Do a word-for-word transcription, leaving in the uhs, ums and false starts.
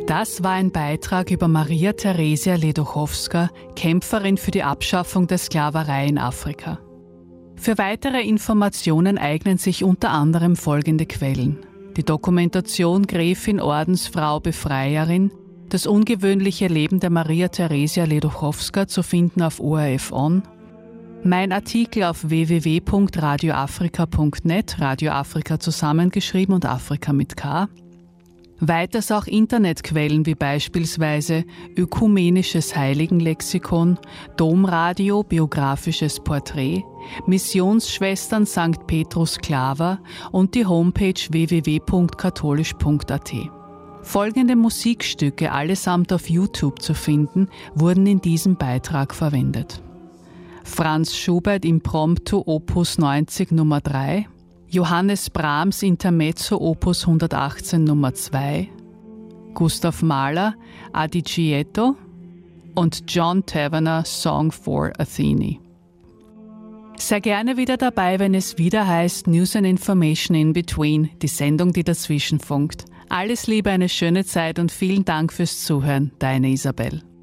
Das war ein Beitrag über Maria Theresia Ledochowska, Kämpferin für die Abschaffung der Sklaverei in Afrika. Für weitere Informationen eignen sich unter anderem folgende Quellen: die Dokumentation Gräfin Ordensfrau Befreierin, das ungewöhnliche Leben der Maria Theresia Ledochowska, zu finden auf O R F On, mein Artikel auf w w w punkt radio afrika punkt net, Radio Afrika zusammengeschrieben und Afrika mit K. Weiters auch Internetquellen wie beispielsweise Ökumenisches Heiligenlexikon, Domradio Biografisches Porträt, Missionsschwestern Sankt Petrus Claver und die Homepage w w w punkt katholisch punkt a t. Folgende Musikstücke, allesamt auf YouTube zu finden, wurden in diesem Beitrag verwendet: Franz Schubert Impromptu Opus neunzig Nummer drei, Johannes Brahms Intermezzo Opus hundertachtzehn Nummer zwei, Gustav Mahler Adagietto und John Tavener Song for Athene. Sei gerne wieder dabei, wenn es wieder heißt News and Information in Between, die Sendung, die dazwischen funkt. Alles Liebe, eine schöne Zeit und vielen Dank fürs Zuhören. Deine Isabel.